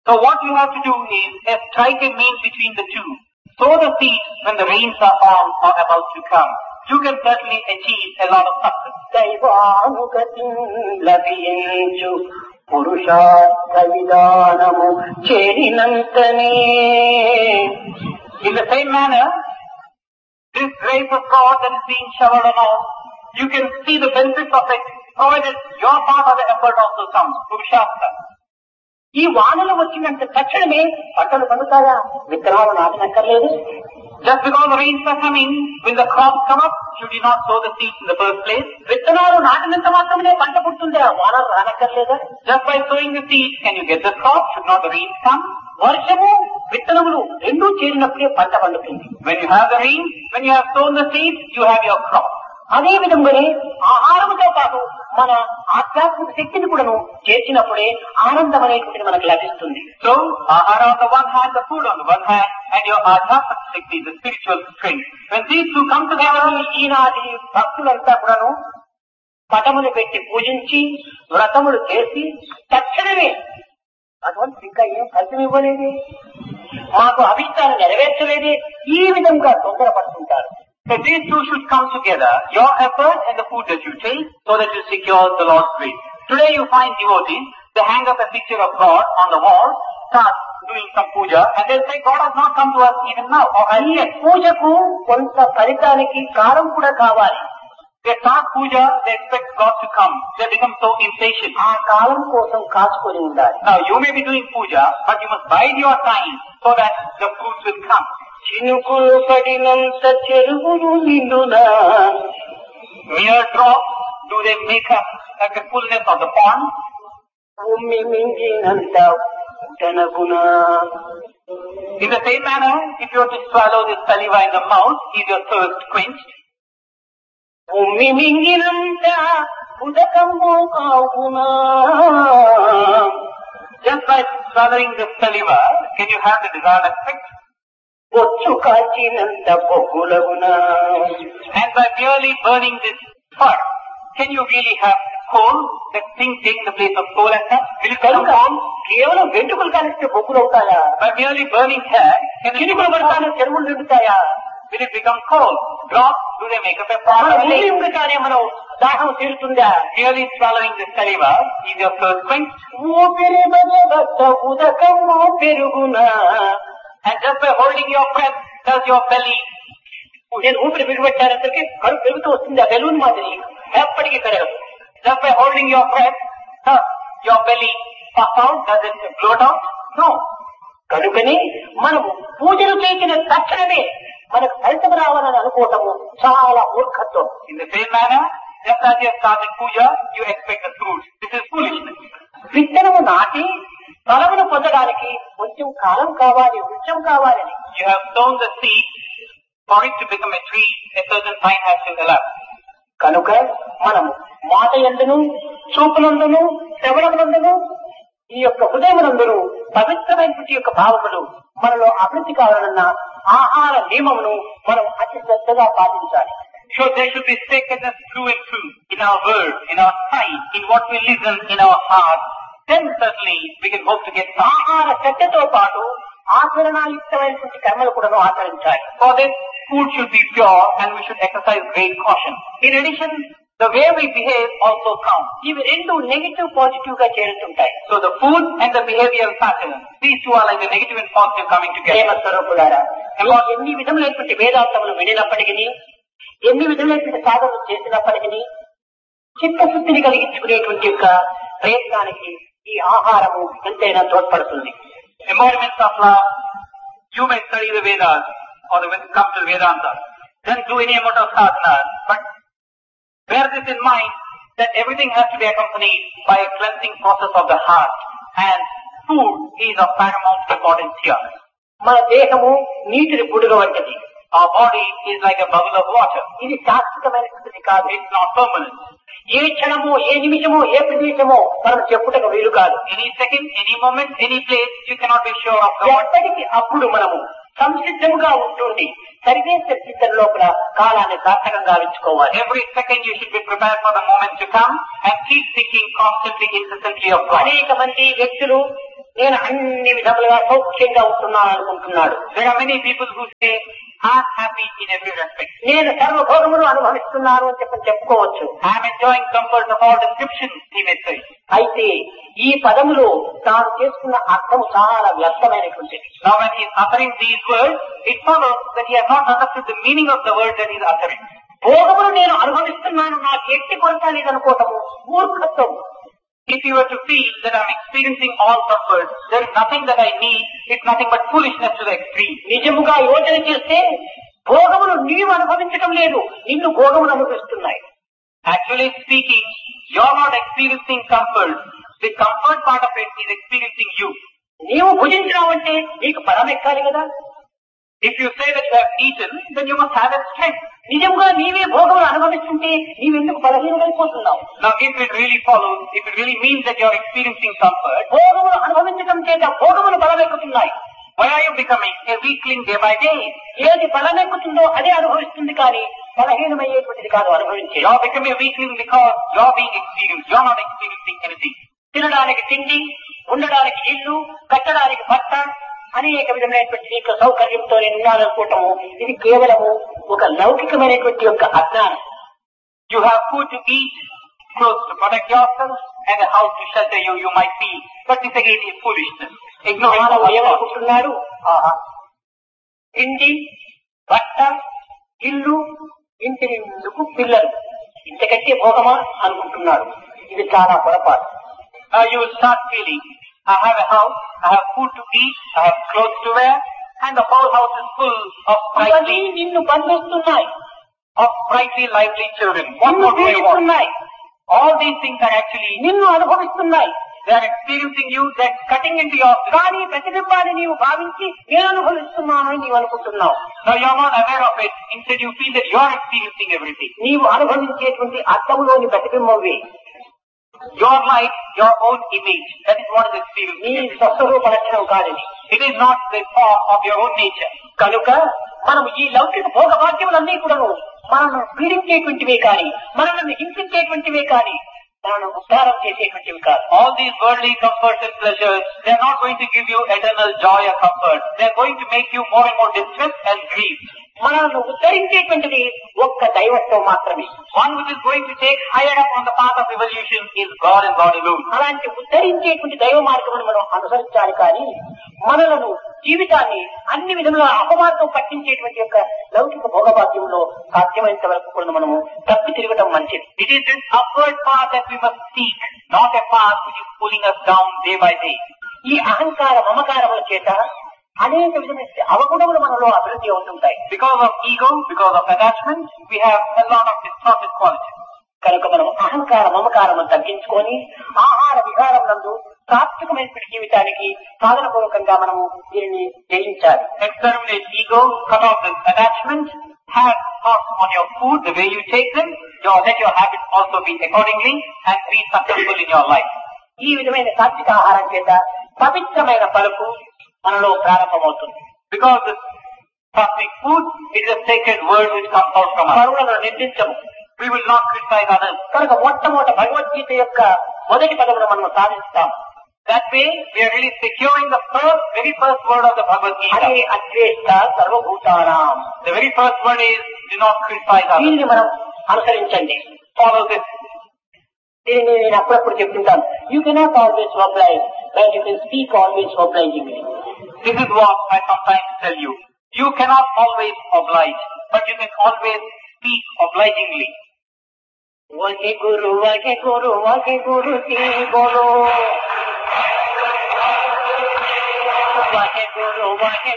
So what you have to do is strike a mean between the two. Sow the seeds when the rains are on or about to come. You can certainly achieve a lot of success. దైవానుగతి లభించు పురుషార్థ విధానము చేరినంతనే. In the same manner, this grace of God that is being showered on all, you can see the benefits of it, provided your part of the effort also comes. Purushastra. ఈ వానలు వచ్చినంత తక్షణమే పంటలు పండుతాయా? విత్తనాలు నాటనక్కర్లేదు. Just because the rains are coming, will the crops come up? Should you not sow the seeds in the first place? విత్తనాలు నాటినంత మాత్రమే పంట పుడుతుందా? వానలు రానక్కర్లేదా? Just by sowing the seeds, can you get the crop? Should not the rains come? వర్షము విత్తనములు రెండూ చేరినప్పుడే పంట పండుతుంది. When you have the rain, when you have sown the seeds, you have your crop. అదే విధంగానే ఆహారముతో పాటు మన ఆధ్యాత్మిక శక్తిని కూడాను చేర్చినప్పుడే ఆనందం అనేటువంటిది మనకు లభిస్తుంది. So, ahara on the one hand, the food on the one hand, and your adhyatmic shakti, the spiritual strength. When these two come together, ఈనాటి భక్తులంతా కూడాను పటములు పెట్టి పూజించి వ్రతములు చేసి తక్షణమే అటువంటి ఇంకా ఏం ఫలితం ఇవ్వలేదే, మాకు అభిష్టాలు నెరవేర్చలేదే, ఈ విధంగా తొందరపడుతుంటారు. so these two should come together, your effort and the food that you take, so that you secure the Lord's grace. Today you find devotees, they hang up a picture of God on the wall, start doing some puja, and they say, God has not come to us even now. ఈ పూజకు కొంత ఫలితానికి కాలం కూడా కావాలి. They start puja, they expect God to come. They become so impatient. ఆ కాలం కోసం కాచుకొని ఉండాలి. Now you may be doing puja, but you must bide your time so that the fruits will come. చినుకులు పడినంత చెరువులు నిండునా, Mere drops, do they make up like the fullness of the pond? భూమి మింగినంత ఉటనగునా. In the same manner, if you are to swallow this saliva in the mouth, is your thirst quenched? భూమి మింగినంత ఉదకము కావునా. Just by swallowing the saliva, can you have the desired effect? బొచ్చు కాల్చినంత బొగ్గులగునా. And by merely burning this fat, can you really have coal, that thing taking the place of coal and fat? Will it కనుక become కేవలం వెంట్రుకలు కాలిస్తే బొగ్గులు అవుతాయా? by merely burning hair, can it చినుకులు become పడతానే చెరువులు నిండుతాయా? will it become coal? Drops, do they make up a మన pond? భూమి ఉండుతానే మనం దాహం తీరుతుందా? Merely swallowing the saliva, is your thirst quenched? ఊపిరి బత ఉదకము పెరుగునా. And just by holding your breath, does your belly, నేను ఊపిరి బిగుపెట్టానంటే కడుపు పెరుగుతూ వస్తుంది. ఆ బెలూన్ మాదిరి ఎప్పటికీ పెరగదు. just by holding your breath, does your belly puff out? Does it bloat out? No. కనుకని మనము పూజలు చేసిన తక్షణమే మనకు ఫలితం రావాలని అనుకోవటము చాలా మూర్ఖత్వం. In the same manner, just as you have started puja, you expect the fruit. This is foolishness. విత్తనము నాటి ఫలమును పొందడానికి కొంచెం కాలం కావాలి, వృక్షం కావాలని. You have sown the seed, for it to become a tree, a certain time has to elapse. కనుక మనము మాట యందును, చూపునందును, శ్రవణమునందును, ఈ యొక్క హృదయమునందును పవిత్రమైనటువంటి యొక్క భావములు మనలో అభివృద్ధి కావాలన్న ఆహార నియమమును మనం అతి శ్రద్ధగా పాటించాలి. So there should be sacredness through and through, in our words, in our sight, in what we listen, in our heart. Then certainly we can hope to get some. ఆహార శ్రద్ధతో పాటు ఆచరణాయుక్తమైనటువంటి కర్మలు కూడా ఆచరించాలి. For this, food should be pure and we should exercise great caution. In addition, the way we behave also counts. ఇవి రెండు negative positive గా చేరుతుంటాయి. So the food and the behavioral pattern, these two are like the negative and positive coming Prema together. స్వరూపులారా, ఎన్ని విధములైనటువంటి వేదాంతములు వినినప్పటికీ, ఎన్ని విధములైనటువంటి సాధనలు చేసినప్పటికీ చిత్తశుద్ధిని కలిగించుకునేటువంటి యొక్క ప్రయత్నానికి ఈ ఆహారము ఎంతైనా తోడ్పడుతుంది. Embodiments of love, you may study the Vedas or come to Vedanta, then do any amount of sadhana, but bear this in mind that everything has to be accompanied by a cleansing process of the heart, and food is of paramount importance here. మన దేహము నీటిని బుడగ వంటిది. Our body is like a bubble of water. ఇది శాశ్వతమైనటువంటిది కాదు. It's not permanent. ఏ క్షణమో, ఏ నిమిషమో, ఏ ప్రదేశమో మనం చెప్పుటకు వీలు కాదు. Any second, any moment, any place, you cannot be sure of the one. ఎప్పటికీ అప్పుడు మనము సంసిద్ధముగా ఉంటుండి సర్వేశ్వర స్థితి లోపల కాలాన్ని సార్థకంగా ఉంచుకోవాలి. Every second you should be prepared for the moment to come and keep thinking constantly, incessantly of God. అనేక మంది వ్యక్తులు నేను అన్ని విధములుగా సౌఖ్యంగా ఉంటున్నాను అనుకుంటున్నాడు. There are many people who say, I'm happy in every respect. నేను సర్వభోగములు అనుభవిస్తున్నాను అని చెప్పుకోవచ్చు. I'm enjoying comfort of all descriptions, he may say. అయితే ఈ పదములో తాను చేసుకున్న అర్థము చాలా వ్యర్థమైనటువంటిది. Now when he is uttering these words, it follows that he has not understood the meaning of the word that he is uttering. భోగములు నేను అనుభవిస్తున్నాను, నాకు ఎట్టి కొరత లేదనుకోవటము మూర్ఖత్వం. If you were to feel that I'm experiencing all comfort, there is nothing that I need, it's nothing but foolishness to the extreme. నిజముగా యోచన చేస్తే భోగములు నీవు అనుభవించటం లేదు, నిన్ను భోగములు అనుభవిస్తున్నాయి. Actually speaking, you're not experiencing comfort. The comfort part of it is experiencing you. నీవు భుజించినావంటే నీకు బలం ఎక్కాలి కదా. If you say that you have eaten, then you must have strength. నిజంగా నీవే భోగములు అనుభవిస్తుంటే నీవెందుకు బలహీనుడైపోతున్నావు? Now if it really follows, if it really means that you're experiencing comfort, భోగములు అనుభవించడం చేత భోగములు బలమెక్కుతున్నాయి. why are you becoming a weakling day by day? ఏది బలమెక్కుతుందో అదే అనుభవిస్తుంది కానీ బలహీనమయ్యేటువంటిది కాదు అనుభవించే. You're becoming a weakling because you're being experienced. You're not experiencing anything. తినడానికి తిండి, ఉండడానికి ఇల్లు, కట్టడానికి బట్ట, అనేక విధమైనటువంటి యొక్క సౌకర్యంతో నేను ఉన్నాననుకోవటము ఇది కేవలము ఒక లౌకికమైనటువంటి యొక్క అజ్ఞానం. You have food to eat, clothes to protect yourself, and a house to shelter you, you might feel. But this again is foolishness. Ignorance of Allah. ఏమనుకుంటున్నాడు? ఇంటి, బట్ట, ఇల్లు, ఇంటి నిండుకు పిల్లలు, ఇంతకంటే భోగమా అనుకుంటున్నాడు. ఇది చాలా పొరపాటు. You will start feeling, I have a house, I have food to eat, I have clothes to wear, and the whole house is full of నిన్ను బంధిస్తున్నాయి, brightly lively children. What more do you want? All these things are actually నిన్ను అనుభవిస్తున్నాయి. They are experiencing you, they are cutting into your కానీ ప్రతిబింబాన్ని నీవు భావించి నేను అనుభవిస్తున్నాను అని నీవు అనుకుంటున్నావు. Now you are not aware of it. Instead you feel that you are experiencing everything. నీవు అనుభవించేటువంటి అర్థములోని ప్రతిబింబమే. Your life, your own image, that is what is experiencing. నీ స్వస్వరూప లక్షణం కాదని. It is not the form of your own nature. కనుక మనం ఈ లౌకిక భోగ భాగ్యములన్నీ కూడాను మనల్ని పీడించేటువంటివే కానీ, మనల్ని హింసించేటువంటివే కానీ, మనల్ని ఉద్ధారం చేసేటువంటివి కాదు. All these worldly comforts and pleasures, they are not going to give you eternal joy or comfort. They are going to make you more and more distressed and grieved. మనల్ని ఉద్ధరించేటువంటిది ఒక్క దైవత్వం మాత్రమే. One which is going to take higher up on the path of evolution is God and God alone. అలాంటి ఉద్ధరించేటువంటి దైవ మార్గమును మనం అనుసరించాలి కానీ మనలను జీవితాన్ని అన్ని విధముల అపమార్గం పట్టించేటువంటి యొక్క లౌకిక భోగభాగ్యంలో సాధ్యమైనంత వరకు కూడా మనము తప్పి తిరగటం మంచిది. It is this upward path that we must seek, not a path which is pulling us down day by day. ఈ అహంకార మమకారముల చేత అనేక విధమైన అవగుణములు మనలో అభివృద్ధి అవుతుంటాయి. Because of ego, because of attachment, we have a lot of distorted qualities. కనుక మనం అహంకార మమకారము తగ్గించుకొని ఆహార విహారం నందు సాత్వికమైనటువంటి జీవితానికి సాధనపూర్వకంగా మనము దీనిని జయించాలి. Exterminate ego, cut off this attachment, have thoughts on your food, the way you take them, let your habits also be accordingly, and be successful in your life. ఈ విధమైన సాత్విక ఆహారం చేత పవిత్రమైన పలుకు మనలో ప్రారంభమవుతుంది. Because this sattvic food is a sacred word which comes out from us. పరువులను నిందించము. We will not criticize others. కనుక మొట్టమొదటి భగవద్గీత యొక్క మొదటి పదమును మనం సాధిస్తాం. That way, we are really securing the very first word of the Bhagavad Gita. అదే అద్వేష్ట సర్వభూతానాం. The very first word is, do not criticize others. దీనిని మనం అనుసరించండి. Follow this. దీనిని నేను అప్పుడప్పుడు చెప్తుంటాను. You cannot always oblige, but you can speak always obligingly. This is what I sometimes tell you. You cannot always oblige, but you can always speak obligingly. वही गुरु वही गुरु वही गुरु की बोलो, वही गुरु वही